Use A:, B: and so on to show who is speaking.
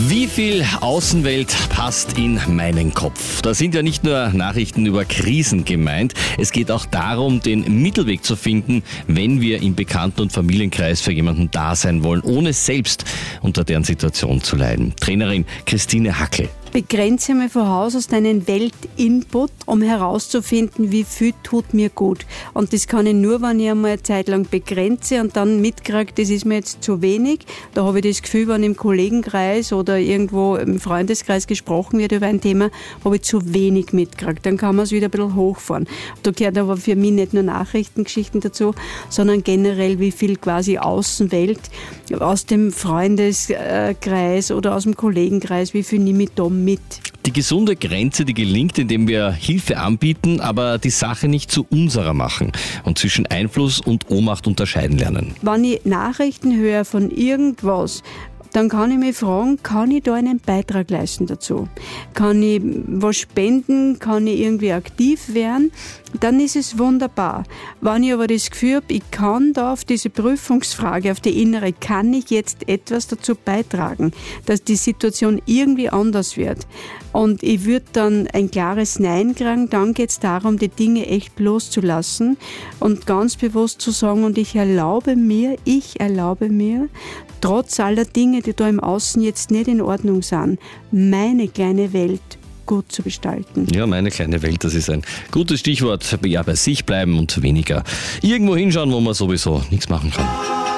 A: Wie viel Außenwelt passt in meinen Kopf? Da sind ja nicht nur Nachrichten über Krisen gemeint. Es geht auch darum, den Mittelweg zu finden, wenn wir im Bekannten- und Familienkreis für jemanden da sein wollen, ohne selbst unter deren Situation zu leiden. Trainerin Christine Hackel.
B: Begrenze mal von Haus aus deinen Weltinput, um herauszufinden, wie viel tut mir gut. Und das kann ich nur, wenn ich einmal eine Zeit lang begrenze und dann mitkriege, das ist mir jetzt zu wenig. Da habe ich das Gefühl, wenn im Kollegenkreis oder irgendwo im Freundeskreis gesprochen wird über ein Thema, habe ich zu wenig mitgekriegt. Dann kann man es wieder ein bisschen hochfahren. Da gehört aber für mich nicht nur Nachrichtengeschichten dazu, sondern generell, wie viel quasi Außenwelt aus dem Freundeskreis oder aus dem Kollegenkreis, wie viel nehme ich da mit.
A: Die gesunde Grenze, die gelingt, indem wir Hilfe anbieten, aber die Sache nicht zu unserer machen und zwischen Einfluss und Ohnmacht unterscheiden lernen.
B: Wenn ich Nachrichten höre von irgendwas, dann kann ich mich fragen, kann ich da einen Beitrag leisten dazu? Kann ich was spenden? Kann ich irgendwie aktiv werden? Dann ist es wunderbar. Wenn ich aber das Gefühl habe, ich kann da auf diese Prüfungsfrage, auf die innere, kann ich jetzt etwas dazu beitragen, dass die Situation irgendwie anders wird? Und ich würde dann ein klares Nein kriegen, dann geht es darum, die Dinge echt loszulassen und ganz bewusst zu sagen, und ich erlaube mir, trotz aller Dinge, die da im Außen jetzt nicht in Ordnung sind, meine kleine Welt gut zu gestalten.
A: Ja, meine kleine Welt, das ist ein gutes Stichwort. Ja, bei sich bleiben und weniger irgendwo hinschauen, wo man sowieso nichts machen kann.